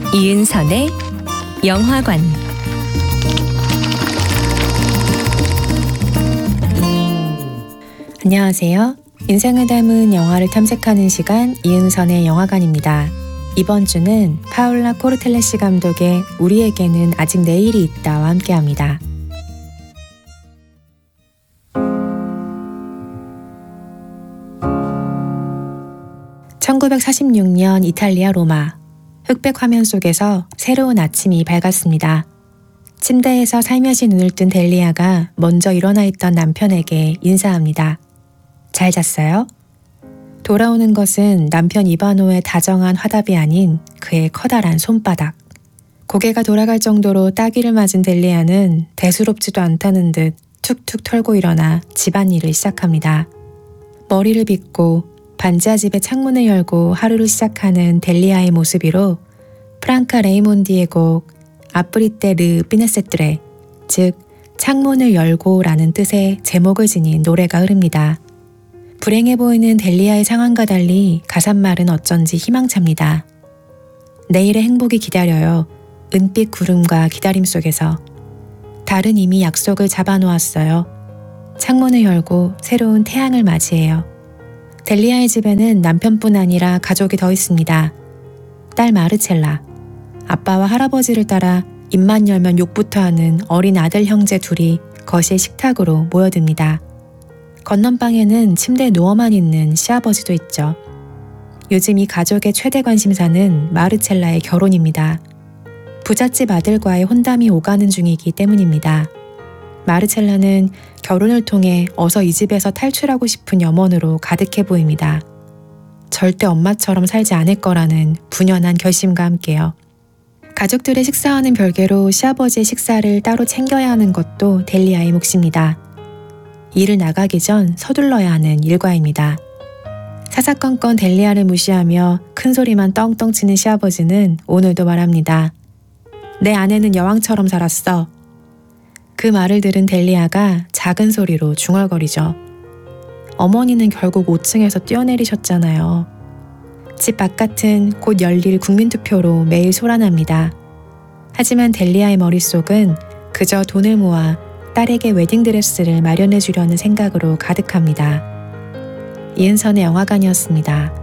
이은선의 영화관, 안녕하세요. 인생을 담은 영화를 탐색하는 시간 이은선의 영화관입니다. 이번 주는 파울라 코르텔레시 감독의 우리에게는 아직 내일이 있다와 함께합니다. 1946년 이탈리아 로마. 흑백 화면 속에서 새로운 아침이 밝았습니다. 침대에서 살며시 눈을 뜬 델리아가 먼저 일어나 있던 남편에게 인사합니다. 잘 잤어요? 돌아오는 것은 남편 이바노의 다정한 화답이 아닌 그의 커다란 손바닥. 고개가 돌아갈 정도로 따귀를 맞은 델리아는 대수롭지도 않다는 듯 툭툭 털고 일어나 집안일을 시작합니다. 머리를 빗고 반지하 집의 창문을 열고 하루를 시작하는 델리아의 모습으로 프랑카 레이몬디의 곡 아프리테 르 피네세트레, 즉 창문을 열고 라는 뜻의 제목을 지닌 노래가 흐릅니다. 불행해 보이는 델리아의 상황과 달리 가사말은 어쩐지 희망찹니다. 내일의 행복이 기다려요. 은빛 구름과 기다림 속에서. 달은 이미 약속을 잡아놓았어요. 창문을 열고 새로운 태양을 맞이해요. 델리아의 집에는 남편뿐 아니라 가족이 더 있습니다. 딸 마르첼라, 아빠와 할아버지를 따라 입만 열면 욕부터 하는 어린 아들 형제 둘이 거실 식탁으로 모여듭니다. 건넌방에는 침대에 누워만 있는 시아버지도 있죠. 요즘 이 가족의 최대 관심사는 마르첼라의 결혼입니다. 부잣집 아들과의 혼담이 오가는 중이기 때문입니다. 마르첼라는 결혼을 통해 어서 이 집에서 탈출하고 싶은 염원으로 가득해 보입니다. 절대 엄마처럼 살지 않을 거라는 분연한 결심과 함께요. 가족들의 식사와는 별개로 시아버지의 식사를 따로 챙겨야 하는 것도 델리아의 몫입니다. 일을 나가기 전 서둘러야 하는 일과입니다. 사사건건 델리아를 무시하며 큰 소리만 떵떵 치는 시아버지는 오늘도 말합니다. 내 아내는 여왕처럼 살았어. 그 말을 들은 델리아가 작은 소리로 중얼거리죠. 어머니는 결국 5층에서 뛰어내리셨잖아요. 집 바깥은 곧 열릴 국민투표로 매일 소란합니다. 하지만 델리아의 머릿속은 그저 돈을 모아 딸에게 웨딩드레스를 마련해 주려는 생각으로 가득합니다. 이은선의 영화관이었습니다.